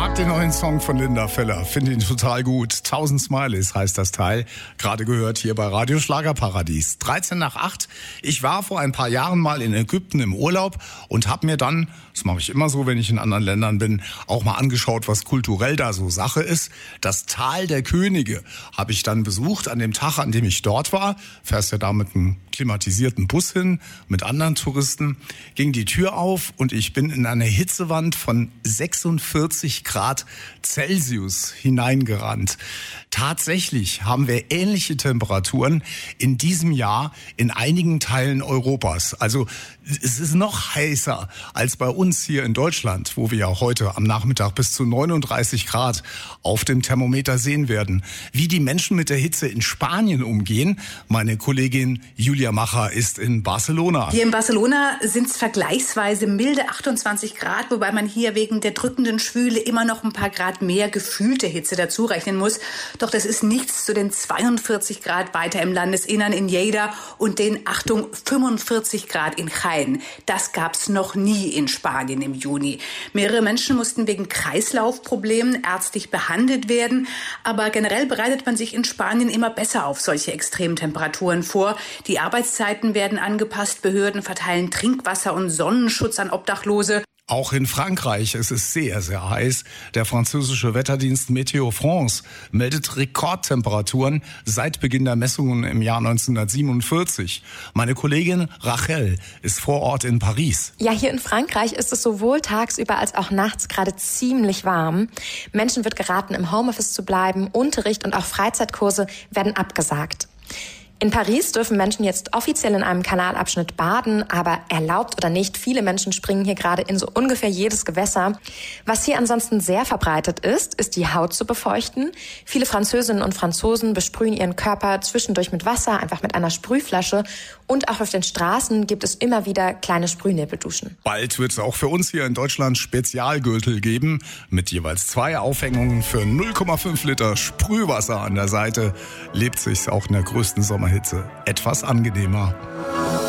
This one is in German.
mag den neuen Song von Linda Feller, finde ihn total gut. 1000 Smileys heißt das Teil. Gerade gehört hier bei Radio Schlagerparadies. 13 nach 8. Ich war vor ein paar Jahren mal in Ägypten im Urlaub und habe mir dann, das mache ich immer so, wenn ich in anderen Ländern bin, auch mal angeschaut, was kulturell da so Sache ist. Das Tal der Könige habe ich dann besucht an dem Tag, an dem ich dort war. Fährst ja da mit einem klimatisierten Bus hin, mit anderen Touristen. Ging die Tür auf und ich bin in eine Hitzewand von 46 Grad Celsius hineingerannt. Tatsächlich haben wir ähnliche Temperaturen in diesem Jahr in einigen Teilen Europas. Also es ist noch heißer als bei uns hier in Deutschland, wo wir ja heute am Nachmittag bis zu 39 Grad auf dem Thermometer sehen werden. Wie die Menschen mit der Hitze in Spanien umgehen, meine Kollegin Julia Macher ist in Barcelona. Hier in Barcelona sind es vergleichsweise milde 28 Grad, wobei man hier wegen der drückenden Schwüle immer noch ein paar Grad mehr gefühlte Hitze dazu rechnen muss. Doch das ist nichts zu den 42 Grad weiter im Landesinnern in Lleida und den, Achtung, 45 Grad in Jaén. Das gab's noch nie in Spanien im Juni. Mehrere Menschen mussten wegen Kreislaufproblemen ärztlich behandelt werden. Aber generell bereitet man sich in Spanien immer besser auf solche Extremtemperaturen vor. Die Arbeitszeiten werden angepasst, Behörden verteilen Trinkwasser und Sonnenschutz an Obdachlose. Auch in Frankreich ist es sehr, sehr heiß. Der französische Wetterdienst Météo France meldet Rekordtemperaturen seit Beginn der Messungen im Jahr 1947. Meine Kollegin Rachel ist vor Ort in Paris. Ja, hier in Frankreich ist es sowohl tagsüber als auch nachts gerade ziemlich warm. Menschen wird geraten, im Homeoffice zu bleiben. Unterricht und auch Freizeitkurse werden abgesagt. In Paris dürfen Menschen jetzt offiziell in einem Kanalabschnitt baden, aber erlaubt oder nicht, viele Menschen springen hier gerade in so ungefähr jedes Gewässer. Was hier ansonsten sehr verbreitet ist die Haut zu befeuchten. Viele Französinnen und Franzosen besprühen ihren Körper zwischendurch mit Wasser, einfach mit einer Sprühflasche. Und auch auf den Straßen gibt es immer wieder kleine Sprühnebelduschen. Bald wird es auch für uns hier in Deutschland Spezialgürtel geben, mit jeweils 2 Aufhängungen für 0,5 Liter Sprühwasser an der Seite. Lebt sich's auch in der größten Sommerhitze etwas angenehmer.